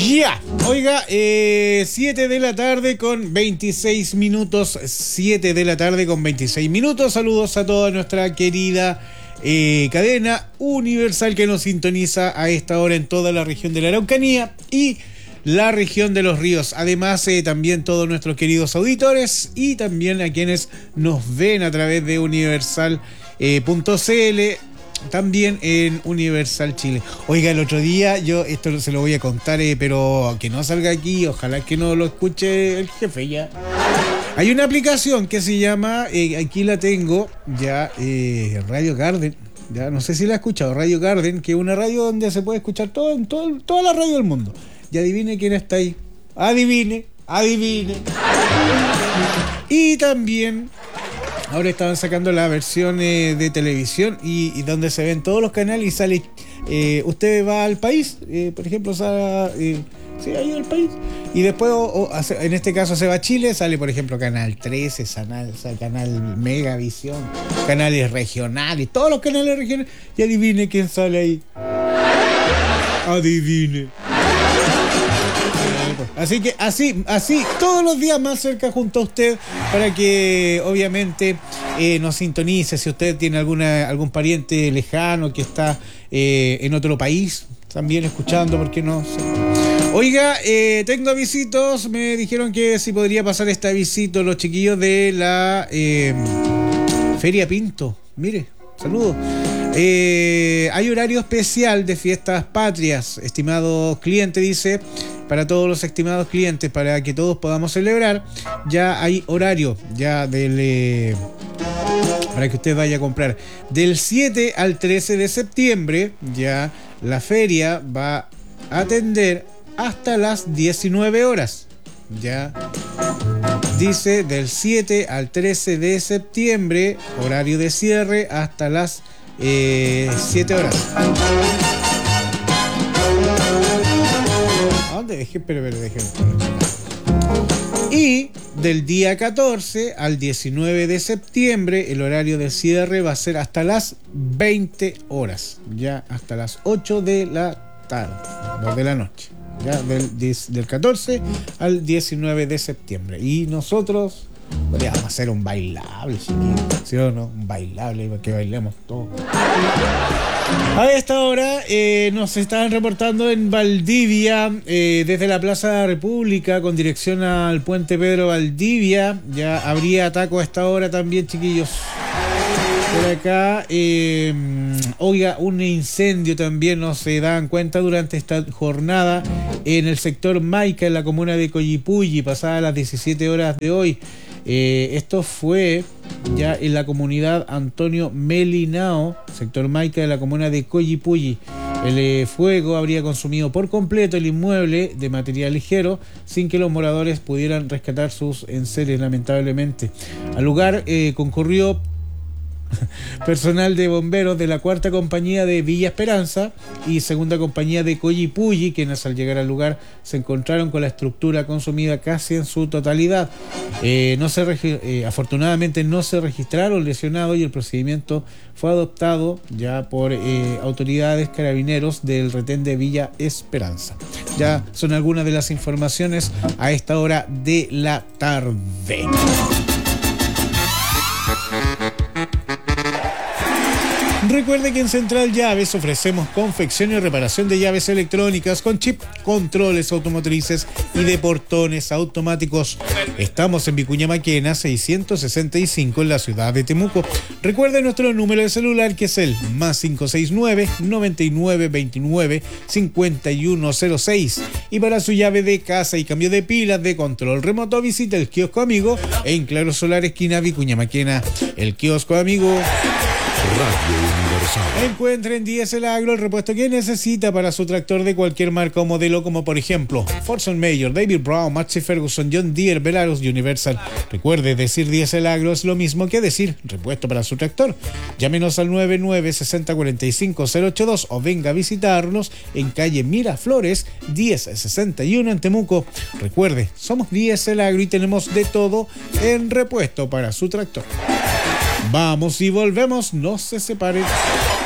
Ya, oiga, 7 de la tarde con 26 minutos, 7 de la tarde con 26 minutos. Saludos a toda nuestra querida cadena universal que nos sintoniza a esta hora en toda la región de la Araucanía y la región de los ríos. Además, también todos nuestros queridos auditores y también a quienes nos ven a través de universal.cl. También en Universal Chile. Oiga, el otro día, yo esto se lo voy a contar, pero que no salga aquí, ojalá que no lo escuche el jefe ya. Hay una aplicación que se llama, aquí la tengo, ya, Radio Garden. Ya no sé si la ha escuchado, Radio Garden, que es una radio donde se puede escuchar toda la radio del mundo. Y adivine quién está ahí. Adivine. Y también ahora estaban sacando la versión de televisión y donde se ven todos los canales y sale, usted va al país, por ejemplo, sale, sí, ahí al país, y después, en este caso se va a Chile, sale por ejemplo Canal 13, Canal Megavisión, canales regionales, todos los canales regionales, y adivine quién sale ahí. Adivine. Así que así, todos los días más cerca junto a usted, para que obviamente nos sintonice. Si usted tiene algún pariente lejano que está en otro país, también escuchando, ¿por qué no? Sí. Oiga, tengo avisitos, me dijeron que si podría pasar este avisito los chiquillos de la Feria Pinto. Mire, saludos. Hay horario especial de fiestas patrias, estimados clientes, dice, para todos los estimados clientes, para que todos podamos celebrar. Ya hay horario, ya para que usted vaya a comprar. Del 7 al 13 de septiembre, ya la feria va a atender hasta las 19 horas. Ya dice del 7 al 13 de septiembre, horario de cierre hasta las 7 horas. ¿A dónde dejé? Pero dejé. Y del día 14 al 19 de septiembre, el horario de cierre va a ser hasta las 20 horas. Ya hasta las 8 de la tarde, 2 de la noche. Ya del 14 al 19 de septiembre. Y nosotros podríamos hacer un bailable, ¿sí o no? Un bailable para que bailemos todos. A esta hora nos estaban reportando en Valdivia, desde la Plaza República con dirección al puente Pedro Valdivia. Ya habría ataco a esta hora también, chiquillos. Por acá, oiga, un incendio también nos se dan cuenta durante esta jornada en el sector Maica, en la comuna de Collipulli, pasadas las 17 horas de hoy. Esto fue ya en la comunidad Antonio Melinao, sector Maica de la comuna de Collipulli. El fuego habría consumido por completo el inmueble de material ligero sin que los moradores pudieran rescatar sus enseres, lamentablemente. Al lugar concurrió personal de bomberos de la cuarta compañía de Villa Esperanza y segunda compañía de Collipulli, quienes al llegar al lugar se encontraron con la estructura consumida casi en su totalidad. Afortunadamente no se registraron lesionados y el procedimiento fue adoptado ya por autoridades carabineros del retén de Villa Esperanza. Ya son algunas de las informaciones a esta hora de la tarde. Recuerde que en Central Llaves ofrecemos confección y reparación de llaves electrónicas con chip, controles automotrices y de portones automáticos. Estamos en Vicuña Maquena 665 en la ciudad de Temuco. Recuerde nuestro número de celular, que es el más 569-9929-5106. Y para su llave de casa y cambio de pilas de control remoto, visite el kiosco Amigo en Claro Solar, esquina Vicuña Maquena. El kiosco Amigo. Radio Universal. Encuentre en Diesel Agro el repuesto que necesita para su tractor de cualquier marca o modelo, como por ejemplo Forson Mayor, David Brown, Massey Ferguson, John Deere, Belarus, Universal. Recuerde, decir Diesel Agro es lo mismo que decir repuesto para su tractor. Llámenos al 99-6045-082 o venga a visitarnos en calle Miraflores 1061 en Temuco. Recuerde, somos Diesel Agro y tenemos de todo en repuesto para su tractor. Vamos y volvemos, no se separen.